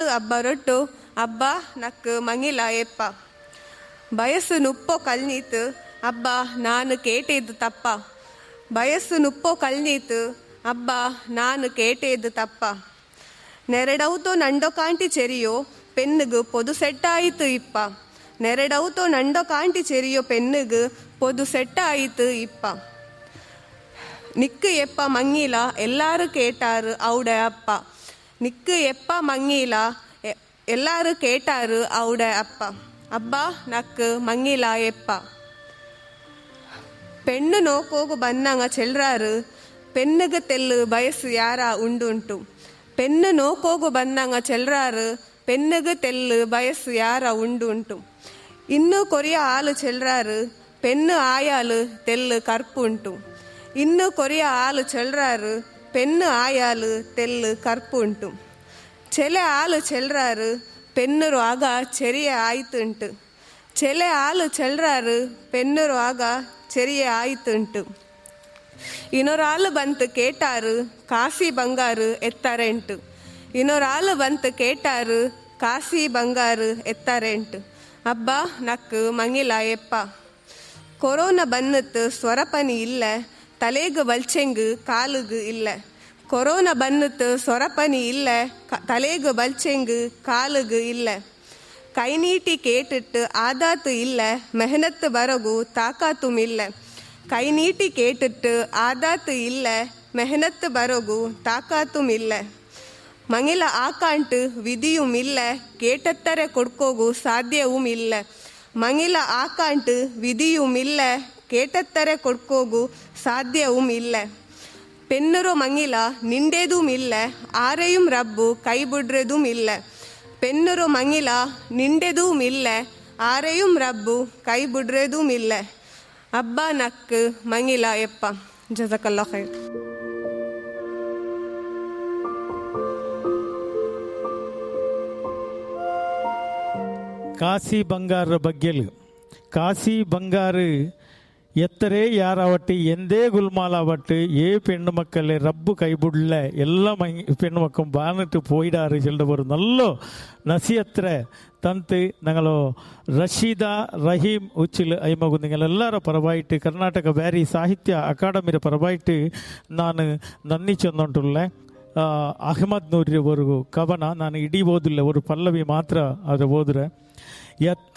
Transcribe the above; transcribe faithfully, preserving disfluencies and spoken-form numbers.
ಅಬ್ಬ ರೊಟ್ಟು ಅಬ್ಬ ನಕ್ಕು ಮಂಗಿಲ ಎಪ್ಪ. ಬಯಸ್ಸು ನುಪ್ಪೋ ಕಲ್ನೀತು ಅಬ್ಬ ನಾನು ಕೇಟೇದು ತಪ್ಪ. ಬಯಸ್ಸು ನುಪ್ಪೋ ಕಲ್ನೀತು ಅಬ್ಬ ನಾನು ಕೇಟೇದು ತಪ್ಪ. ನೆರೆಡವುತೋ ನಂಡೋ ಕಾಂಟಿ ಚೆರಿಯೋ ಪೆನ್ನುಗು ಪೊದು ಸೆಟ್ಟಾಯಿತು ಇಪ್ಪ. ನೆರೆಡವುತೋ ನಂಡೋ ಕಾಂಟಿ ಚೆರಿಯೋ ಪೆನ್ನುಗು ಪೊದು ಸೆಟ್ಟಾಯಿತು ಇಪ್ಪ. ನಿಕ್ಕು ಎಪ್ಪ ಮಂಗಿಲ ಎಲ್ಲಾರು ಕೇಟಾರು ಔಡ ಅಪ್ಪ. ನಿಕ್ಕು ಎಪ್ಪ ಮಂಗಿಲ ಎಲ್ಲಾರು ಕೇಟಾರು ಔಡ ಅಪ್ಪ. ಅಬ್ಬ ನಕ್ಕು ಮಂಗಿಲ ಎಪ್ಪ. ಪೆಣ್ಣು ನೋಕೋಗು ಬನ್ನಂಗ ಚೆಲ್ರಾರು ಪೆನ್ನುಗು ತೆಲ್ಲು ಬಯಸ್ಸು ಯಾರ ಉಂಡುಂಟು. ಪೆನ್ನು ನೋಕೋಗು ಬನ್ನಂಗ ಚೆಲ್ರಾರು ಪೆನ್ನುಗು ತೆಲ್ಲು ಬಯಸ್ಸು ಯಾರ ಉಂಡುಂಟು. ಇನ್ನು ಕೊರಿಯ ಆಲು ಚೆಲ್ರಾರು ಪೆನ್ನು ಆಯಾಲು ತೆಲ್ಲು ಕರ್ಪುಂಟು. ಇನ್ನು ಕೊರಿಯ ಆಲು ಚೆಲ್ರಾರು ಪೆನ್ನು ಆಯಾಲು ತೆಲ್ಲು ಕರ್ಪುಂಟು. ಚೆಲೆ ಆಲು ಚೆಲ್ರಾರು ಪೆನ್ನರು ಆಗ ಚೆರಿಯ ಆಯ್ತುಂಟು. ಚೆಲೆ ಆಲು ಚೆಲ್ರಾರು ಪೆನ್ನರು ಆಗ ಚೆರಿಯ ಆಯ್ತುಂಟು. ಇನ್ನೊರಾಲು ಬಂತು ಕೇಟಾರು ಕಾಸಿ ಬಂಗಾರು ಎತ್ತರೆಂಟು. ಇನ್ನೊರಾಲು ಬಂತು ಕೇಟಾರು ಕಾಸಿ ಬಂಗಾರು ಎತ್ತರೆಂಟು. ಅಬ್ಬ ನಕ್ಕು ಮಂಗಿಲ ಎಪ್ಪ. ಕೊರೋನಾ ಬನ್ನತ್ತು ಸ್ವರಪನಿ ಇಲ್ಲ ತಲೆಗು ಬಲ್ಚೆಂಗು ಕಾಲುಗು ಇಲ್ಲ. ಕೊರೋನಾ ಬನ್ನತ್ತು ಸ್ವರಪನಿ ಇಲ್ಲ ತಲೆಗು ಬಲ್ಚೆಂಗು ಕಾಲುಗು ಇಲ್ಲ. ಕೈ ನೀಟಿ ಕೇಟಿಟ್ಟು ಆದಾತು ಇಲ್ಲ ಮೆಹನತ್ತು ಬರಗು ತಾಕಾತುಂ ಇಲ್ಲ. ಕೈ ನೀಟಿ ಕೇಟಿಟ್ಟು ಆದಾತು ಇಲ್ಲ ಮೆಹನತ್ತು ಬರಗು ತಾಕಾತುಂ ಇಲ್ಲ. ಮಂಗಿಲ ಆಕಾಂಟು ವಿಧಿಯುಂ ಇಲ್ಲ ಕೇಟತ್ತರೆ ಕೊಡ್ಕೋಗು ಸಾಧ್ಯവും ಇಲ್ಲ. ಮಂಗಿಲ ಆಕಾಂಟು ವಿಧಿಯುಂ ಇಲ್ಲ ಕೇಟತ್ತರೆ ಕೊಡ್ಕೋಗು ಸಾಧ್ಯവും ಇಲ್ಲ. ಪೆನ್ನರು ಮಂಗಿಲ ನಿಂಡೇದುಂ ಇಲ್ಲ ಆರೆಯುಂ ರಬ್ಬು ಕೈ ಬುಡ್ರೆದುಂ ಇಲ್ಲ. ಪೆನ್ನರು ಮಂಗಿಲ ನಿಂಡೆದುಂ ಇಲ್ಲ ಆರೆಯುಂ ರಬ್ಬು ಕೈ ಬುಡ್ರೆದುಂ ಇಲ್ಲ. ಅಬ್ಬ ನಕ್ಕು ಮಂಗಿಲ ಎಪ್ಪ. ಜಜಕಲ್ಲಾ ಖೈರ್. ಕಾಸಿ ಬಂಗಾರ ಬಗ್ಗೆಲು ಕಾಸಿ ಬಂಗಾರು ಎತ್ತರೇ ಯಾರಾವಟ್ಟು ಎಂದೇ ಗುಲ್ಮಾಲಾವಟ್ಟು ஏ பெண்ணு மக்களே ரப்பு கைபுள்ள எல்லாம் பெண்ணு மக்கள் பானிட்டு போயிடாரு சொல்லிட்டு நல்ல ನಸಿಯತ್ರ ತಂತು ഞങ്ങളോ ರಶೀದ ರಹೀಂ ಉಚ್ಚಿಲ್ ಐಮಗು ನಿಂಗಳೆಲ್ಲರ ಪರವಾಯಿಟ್ಟು ಕರ್ನಾಟಕ ಬ್ಯಾರಿ ಸಾಹಿತ್ಯ ಅಕಾಡೆಮಿಯ ಪರವಾಯಿಟ್ಟು ನಾನು ನನ್ನಿ ಚಂದುಂಟುಳ್ಳ. ಅಹಮದ್ ನೂರಿವರೆಗೂ ಕವನ ನಾನು ಇಡೀ ಓದಿಲ್ಲ, ಒಂದು ಪಲ್ಲವಿ ಮಾತ್ರ ಅದು ಓದ್ರೆ. ಎತ್ತ